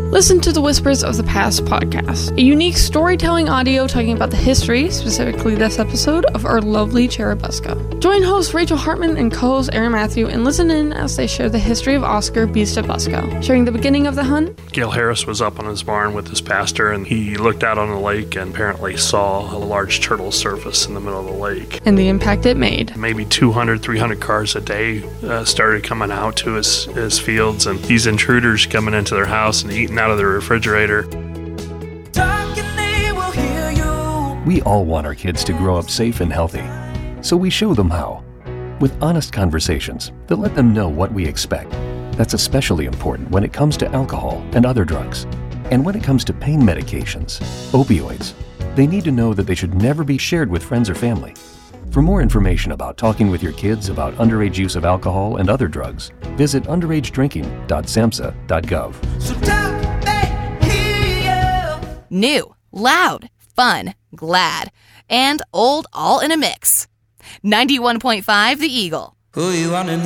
Listen to the Whispers of the Past podcast, a unique storytelling audio talking about the history, specifically this episode, of our lovely Churubusco. Join host Rachel Hartman and co-host Aaron Matthew and listen in as they share the history of Oscar Beast of Busco, sharing the beginning of the hunt. Gale Harris was up on his barn with his pastor, and he looked out on the lake and apparently saw a large turtle surface in the middle of the lake. And the impact it made. Maybe 200, 300 cars a day started coming out to his fields, and these intruders coming into their house and eating out of the refrigerator. We all want our kids to grow up safe and healthy, so we show them how. With honest conversations that let them know what we expect. That's especially important when it comes to alcohol and other drugs. And when it comes to pain medications, opioids, they need to know that they should never be shared with friends or family. For more information about talking with your kids about underage use of alcohol and other drugs, visit underagedrinking.samhsa.gov. New, loud, fun, glad, and old all in a mix. 91.5 The Eagle. Who you wanna